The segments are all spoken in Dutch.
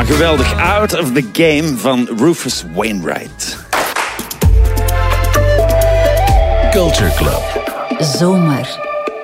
Ja, geweldig. Out of the Game van Rufus Wainwright. Culture Club. Zomer.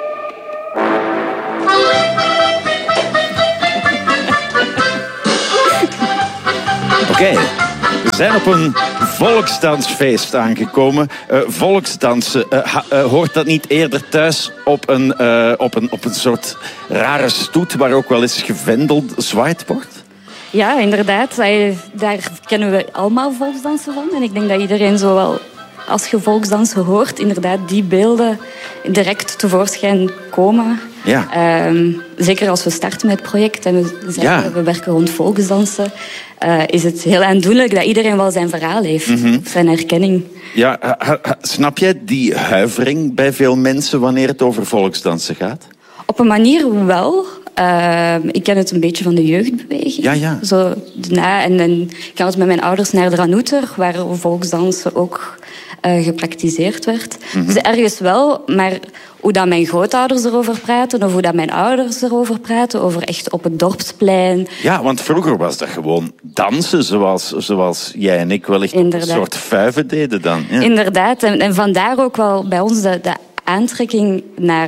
Oké, we zijn op een volksdansfeest aangekomen. Volksdansen, hoort dat niet eerder thuis op een soort rare stoet waar ook wel eens gevendeld zwaaid wordt? Ja, inderdaad. Daar kennen we allemaal volksdansen van. En ik denk dat iedereen zo wel, als je volksdansen hoort, inderdaad die beelden direct tevoorschijn komen. Ja. Zeker als we starten met het project en we werken rond volksdansen, is het heel aandoenlijk dat iedereen wel zijn verhaal heeft, zijn herkenning. Ja, snap jij die huivering bij veel mensen wanneer het over volksdansen gaat? Op een manier wel. Ik ken het een beetje van de jeugdbeweging. Ja. Zo, en ik ga met mijn ouders naar de Ranouter, waar volksdansen ook gepraktiseerd werd. Dus ergens wel, maar hoe dat mijn grootouders erover praten, of hoe dat mijn ouders erover praten, over echt op het dorpsplein. Ja, want vroeger was dat gewoon dansen, zoals jij en ik wellicht een soort vuiven deden dan. Ja. Inderdaad, en vandaar ook wel bij ons de aantrekking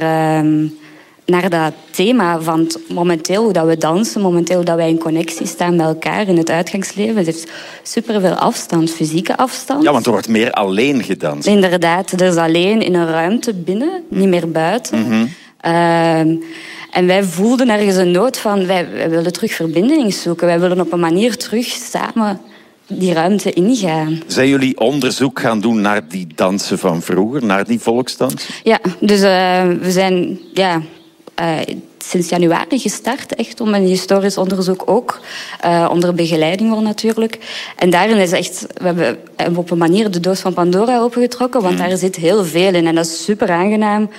naar dat thema van momenteel hoe dat we dansen, momenteel hoe dat wij in connectie staan met elkaar in het uitgangsleven. Het heeft superveel afstand, fysieke afstand. Ja, want er wordt meer alleen gedanst. Inderdaad, er is alleen in een ruimte binnen, niet meer buiten. En wij voelden ergens een nood van, wij willen terug verbinding zoeken. Wij willen op een manier terug samen die ruimte ingaan. Zijn jullie onderzoek gaan doen naar die dansen van vroeger, naar die volksdansen? Ja, dus we zijn sinds januari gestart echt om een historisch onderzoek ook, onder begeleiding van natuurlijk. En daarin is echt, we hebben op een manier de doos van Pandora opengetrokken, want daar zit heel veel in en dat is super aangenaam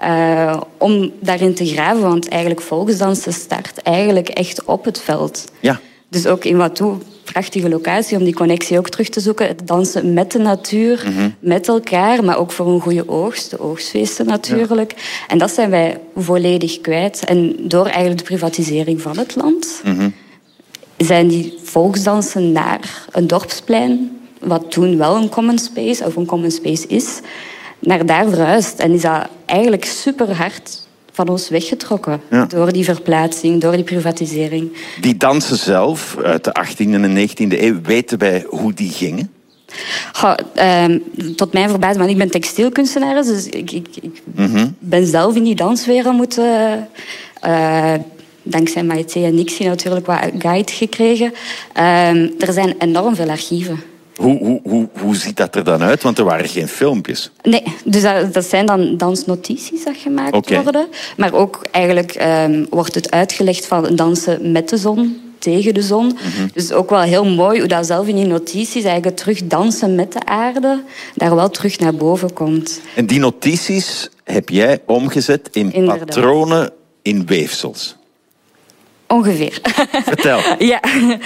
om daarin te graven, want eigenlijk volksdansen start eigenlijk echt op het veld. Ja. Dus ook in Watou, prachtige locatie om die connectie ook terug te zoeken. Het dansen met de natuur, met elkaar, maar ook voor een goede oogst. De oogstfeesten natuurlijk. Ja. En dat zijn wij volledig kwijt. En door eigenlijk de privatisering van het land zijn die volksdansen naar een dorpsplein, wat toen wel een common space of een common space is, naar daar verhuisd. En is dat eigenlijk super hard van ons weggetrokken. Ja. Door die verplaatsing, door die privatisering. Die dansen zelf, uit de 18e en 19e eeuw, weten wij hoe die gingen? Tot mijn verbazing, want ik ben textielkunstenaar, dus ik ben zelf in die danswereld moeten, dankzij Maïté en Nixie natuurlijk wat guide gekregen. Er zijn enorm veel archieven. Hoe ziet dat er dan uit? Want er waren geen filmpjes. Nee, dus dat zijn dan dansnotities dat gemaakt worden. Maar ook eigenlijk wordt het uitgelegd van dansen met de zon, tegen de zon. Dus ook wel heel mooi hoe dat zelf in die notities eigenlijk terug dansen met de aarde daar wel terug naar boven komt. En die notities heb jij omgezet in patronen in weefsels. Ongeveer. Vertel. Ja,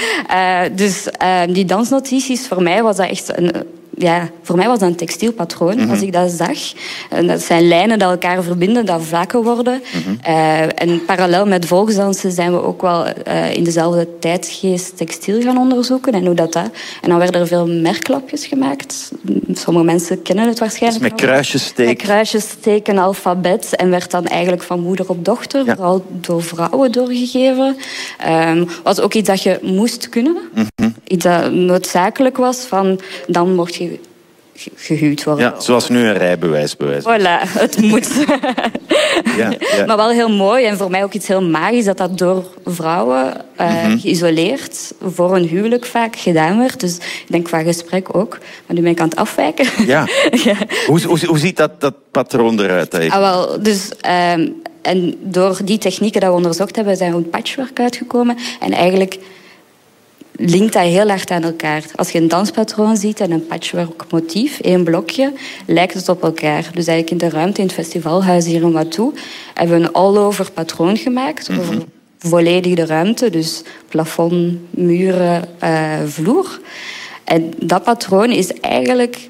dus die dansnotities, voor mij was dat echt voor mij was dat een textielpatroon, als ik dat zag. En dat zijn lijnen die elkaar verbinden, die vlakken worden. En parallel met volksdansen zijn we ook wel in dezelfde tijdgeest textiel gaan onderzoeken. En hoe dat. En dan werden er veel merklapjes gemaakt. Sommige mensen kennen het waarschijnlijk. Dus met kruisjes steken. Met kruisjes steken, alfabet. En werd dan eigenlijk van moeder op dochter, vooral door vrouwen doorgegeven. Was ook iets dat je moest kunnen. Iets dat noodzakelijk was. Van, dan mocht je gehuwd worden. Ja, zoals nu een rijbewijs. Voilà, het moet. Ja. Maar wel heel mooi en voor mij ook iets heel magisch dat door vrouwen geïsoleerd voor een huwelijk vaak gedaan werd. Dus ik denk qua gesprek ook. Maar nu ben ik aan het afwijken. Ja. Hoe ziet dat patroon eruit? Dus en door die technieken die we onderzocht hebben, zijn we een patchwork uitgekomen. En eigenlijk linkt dat heel hard aan elkaar. Als je een danspatroon ziet en een patchwork motief, één blokje, lijkt het op elkaar. Dus eigenlijk in de ruimte, in het festivalhuis hier in Watou, hebben we een all-over patroon gemaakt. Over volledig de ruimte. Dus plafond, muren, vloer. En dat patroon is eigenlijk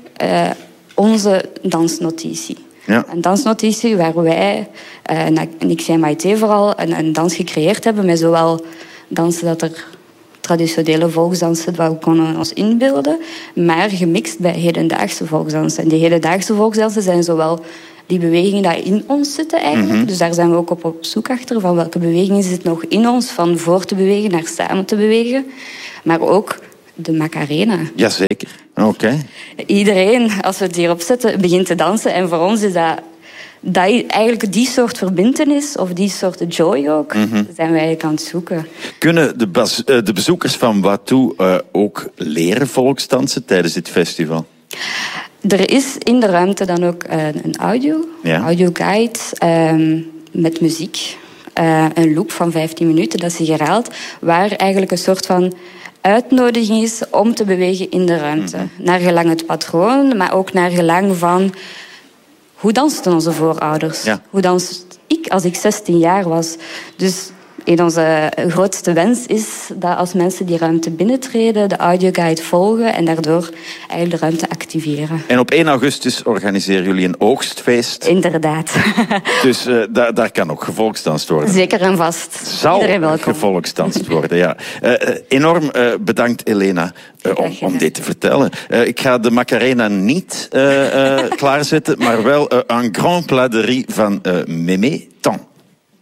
onze dansnotitie. Ja. Een dansnotitie waar wij, en ik zei Maïté vooral, een dans gecreëerd hebben met zowel dansen dat er traditionele volksdansen dat we konden ons inbeelden, maar gemixt bij hedendaagse volksdansen. En die hedendaagse volksdansen zijn zowel die bewegingen die in ons zitten eigenlijk. Dus daar zijn we ook op zoek achter van welke bewegingen zit nog in ons, van voor te bewegen naar samen te bewegen. Maar ook de Macarena. Jazeker. Oké. Iedereen, als we het hierop zetten, begint te dansen. En voor ons is dat eigenlijk die soort verbintenis, of die soort joy ook, zijn we eigenlijk aan het zoeken. Kunnen de bezoekers van Watou ook leren volksdansen tijdens dit festival? Er is in de ruimte dan ook een audioguide met muziek. Een loop van 15 minuten, dat is hier herhaald, waar eigenlijk een soort van uitnodiging is om te bewegen in de ruimte. Naar gelang het patroon, maar ook naar gelang van hoe dansten onze voorouders? Ja. Hoe dans ik als ik 16 jaar was? Dus onze grootste wens is dat als mensen die ruimte binnentreden, de audioguide volgen en daardoor eigenlijk de ruimte activeren. En op 1 augustus organiseren jullie een oogstfeest. Inderdaad. Dus daar kan ook gevolksdanst worden. Zeker en vast. Zal Iedereen welkom. gevolksdanst worden, ja. Enorm bedankt, Elena, om dit te vertellen. Ik ga de Macarena niet klaarzetten, maar wel un grand plat de riz van Mémé Tan.